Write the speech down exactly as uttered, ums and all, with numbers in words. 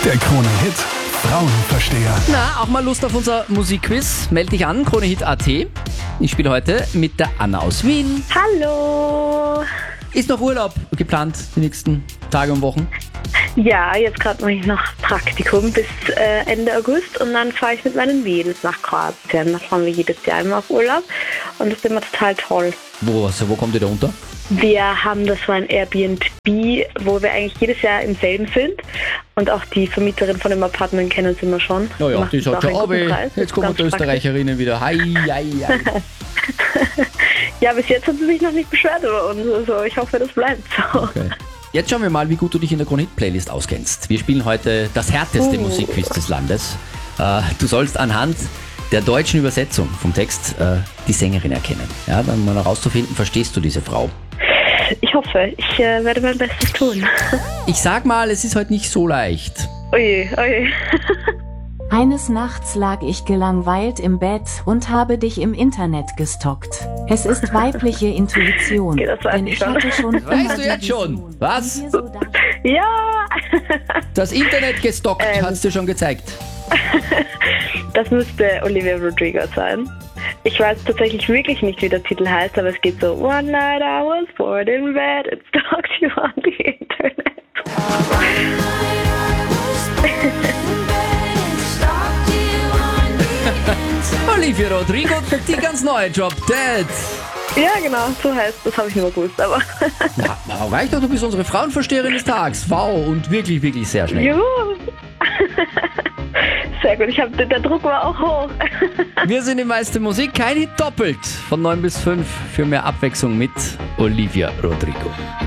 Der Krone-Hit Frauenversteher. Na, auch mal Lust auf unser Musikquiz? Meld dich an, Kronehit Punkt at. Ich spiele heute mit der Anna aus Wien. Hallo. Ist noch Urlaub geplant, die nächsten Tage und Wochen? Ja, jetzt gerade mache ich noch Praktikum bis äh, Ende August und dann fahre ich mit meinen Mädels nach Kroatien. Da fahren wir jedes Jahr immer auf Urlaub und das ist immer total toll. Wo, also, wo kommt ihr da unter? Wir haben das so ein Airbnb, wo wir eigentlich jedes Jahr im selben sind und auch die Vermieterin von dem Apartment kennen sie immer schon. Ja, ja, Macht die uns sagt auch schon, einen oh, guten weh, Preis. jetzt kommen Ganz die Österreicherinnen wieder. Hi, hi, hi. Ja, bis jetzt hat sie sich noch nicht beschwert über uns, also ich hoffe, das bleibt so. Okay. Jetzt schauen wir mal, wie gut du dich in der Kronehit-Playlist auskennst. Wir spielen heute das härteste Oh. Musikquiz des Landes. Äh, du sollst anhand der deutschen Übersetzung vom Text äh, die Sängerin erkennen. Ja, dann mal herauszufinden, verstehst du diese Frau? Ich hoffe, ich äh, werde mein Bestes tun. Ich sag mal, es ist heute nicht so leicht. Oje, oje. Eines Nachts lag ich gelangweilt im Bett und habe dich im Internet gestalkt. Es ist weibliche Intuition, Okay, das weiß denn ich ich schon. hatte schon immer Weißt du die jetzt schon? Vision, Was? dir so dar- Ja, Das Internet gestockt, Ähm. hat's dir schon gezeigt. das müsste Olivia Rodrigo sein. Ich weiß tatsächlich wirklich nicht, wie der Titel heißt, aber es geht so: One night I was bored in bed and stalked you on the Internet. Olivia Rodrigo, die ganz neue Job, Dad. Ja, genau, so heißt das, habe ich nur gewusst, aber Ja, reicht doch, du bist unsere Frauenversteherin des Tages. Wow, und wirklich, wirklich sehr schnell. juhu. Sehr gut, ich hab, der Druck war auch hoch. Wir sind im Meiste Musik, kein Hit doppelt. Von neun bis fünf für mehr Abwechslung mit Olivia Rodrigo.